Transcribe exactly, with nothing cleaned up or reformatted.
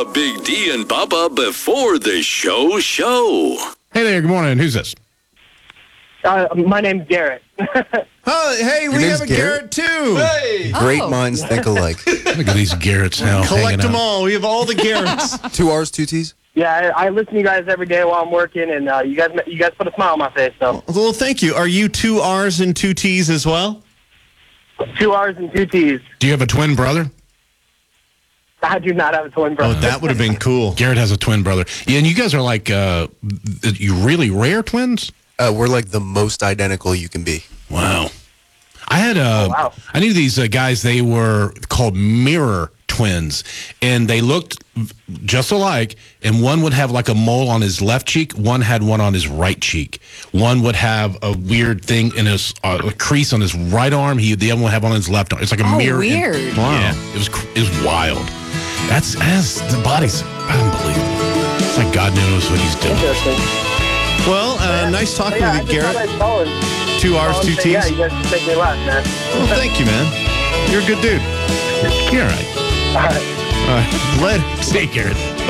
Big D and Bubba before the show show. Hey there, good morning. Who's this? Uh, my name's Garrett. Oh, hey, we name's have a Garrett? Garrett, too. Hey! Great minds think alike. Look at these Garretts now. Collect them out. all. We have all the Garretts. Two R's, two T's? Yeah, I, I listen to you guys every day while I'm working, and uh, you guys you guys put a smile on my face. So Well, thank you. Are you two R's and two T's as well? two R's and two T's. Do you have a twin brother? I do not have a twin Oh, brother. that would have been cool. Garrett has a twin brother. Yeah, and you guys are like, uh, you really rare twins? Uh, we're like the most identical you can be. Wow. I had uh, Oh, wow. I knew these uh, guys. They were called mirror twins, and they looked just alike. And one would have like a mole on his left cheek. One had one on his right cheek. One would have a weird thing in his uh, a crease on his right arm. He the other one would have on his left arm. It's like a Oh, mirror. weird. And, yeah, it was cr- it was wild. That's that's the body's unbelievable. It's like God knows what he's doing. Interesting. Well, uh, nice talking Yeah, I with you, just thought Garrett. I'd call and- Two R's, call and two say, T's? Yeah, you guys just make me laugh, man. Well, thank you, man. You're a good dude. You're all right. All right. All right. Later. Stay, Garrett.